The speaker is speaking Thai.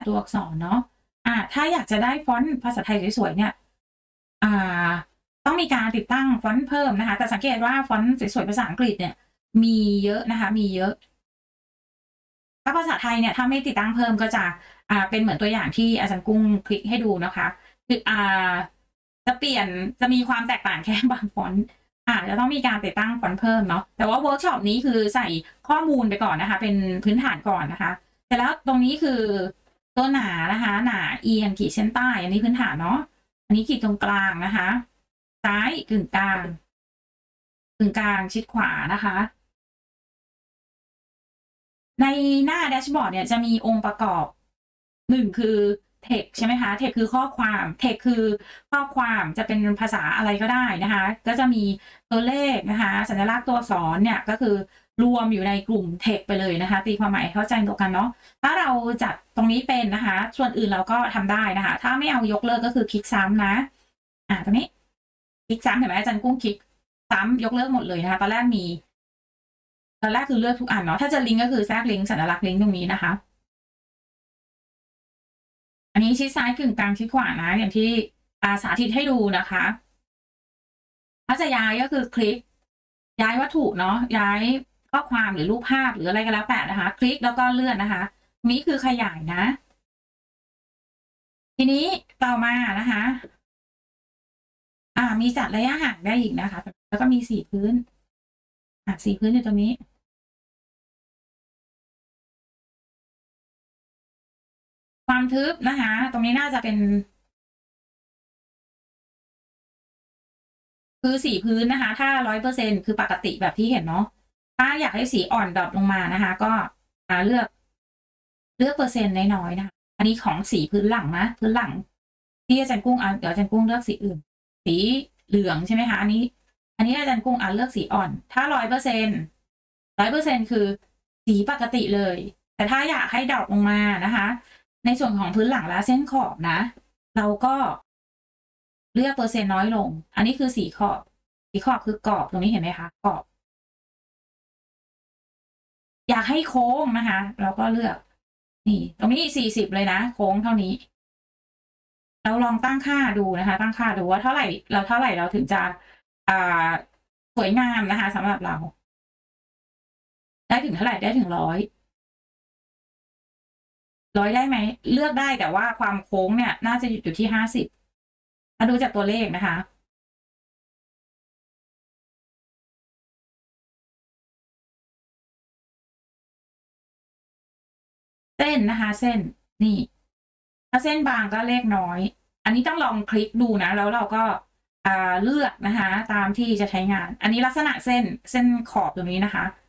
ตัวอักษรเนาะถ้าอยากจะได้ฟอนต์ภาษาไทยสวยๆเนี่ยต้องมีการติดตั้งฟอนต์เพิ่มนะคะแต่สังเกตว่าฟอนต์สวยๆภาษาอังกฤษเนี่ยมีเยอะนะคะมีเยอะถ้าภาษาไทยเนี่ยถ้าไม่ติดตั้งเพิ่มก็จะเป็นเหมือนตัวอย่างที่อาจารย์กุ้งคลิกให้ดูนะคะคือจะมีความแตกต่างแค่บางฟอนต์จะต้องมีการติดตั้งฟอนต์เพิ่มเนาะแต่ว่าเวิร์กช็อปนี้คือใส่ข้อมูลไปก่อนนะคะเป็นพื้นฐานก่อนนะคะเสร็จแล้วตรงนี้คือตัวหนานะคะหนาเอียงขีดเส้นใต้อันนี้พื้นฐานเนาะอันนี้ขีดตรงกลางนะคะซ้ายกึ่งกลางชิดขวานะคะในหน้าแดชบอร์ดเนี่ยจะมีองค์ประกอบ1คือ text ใช่ไหมคะ text คือข้อความ text คือข้อความจะเป็นภาษาอะไรก็ได้นะคะก็จะมีตัวเลขนะคะสัญลักษณ์ตัวอักษรเนี่ยก็คือรวมอยู่ในกลุ่ม text ไปเลยนะคะตีความหมายเข้าใจตรงกันเนาะถ้าเราจัดตรงนี้เป็นนะคะส่วนอื่นเราก็ทำได้นะคะถ้าไม่เอายกเลิกก็คือคลิกซ้ำนะตรงนี้คลิกซ้ำเห็นไหมอาจารย์กุ้งคลิกซ้ำยกเลิกหมดเลยนะคะตอนแรกคือเลือกทุกอันเนาะถ้าจะลิงก์ก็คือแทรกลิงก์สัญลักษณ์ลิงก์ตรงนี้นะคะอันนี้ชิดซ้ายกึ่งกลางชิดขวานะอย่างที่สาธิตให้ดูนะคะถ้าจะย้ายก็คือคลิกย้ายวัตถุเนาะย้ายข้อความหรือรูปภาพหรืออะไรก็แล้วแต่นะคะคลิกแล้วก็เลื่อนนะคะนี้คือขยายนะทีนี้ต่อมานะคะมีจัดระยะห่างได้อีกนะคะแล้วก็มีสีพื้นสีพื้นอยู่ตรงนี้ความทึบนะคะตรงนี้น่าจะเป็นคือสีพื้นนะคะถ้า100%คือปกติแบบที่เห็นเนาะถ้าอยากให้สีอ่อนดรอปลงมานะคะก็เลือกเปอร์เซ็นต์น้อยๆนะคะอันนี้ของสีพื้นหลังนะพื้นหลังที่อาจารย์กุ้งเดี๋ยวอาจารย์กุ้งเลือกสีอื่นสีเหลืองใช่ไหมคะอันนี้อาจารย์กุ้งเลือกสีอ่อนถ้า100%คือสีปกติเลยแต่ถ้าอยากให้ดรอปลงมานะคะในส่วนของพื้นหลังและเส้นขอบนะเราก็เลือกเปอร์เซ็นต์น้อยลงอันนี้คือสีขอบคือกรอบตรงนี้เห็นไหมคะกรอบอยากให้โค้งนะคะเราก็เลือกนี่ตรงนี้40เลยนะโค้งเท่านี้เราลองตั้งค่าดูนะคะตั้งค่าดูว่าเท่าไหร่เราถึงจะสวยงามนะคะสำหรับเราได้ถึงเท่าไหร่ได้ถึง100ได้ไหมเลือกได้แต่ว่าความโค้งเนี่ยน่าจะอยู่ที่50ถ้าดูจากตัวเลขนะคะเส้นนะคะเส้นนี่ถ้าเส้นบางก็เลขน้อยอันนี้ต้องลองคลิกดูนะแล้วเราก็เลือกนะคะตามที่จะใช้งานอันนี้ลักษณะเส้นขอบตรงนี้นะคะ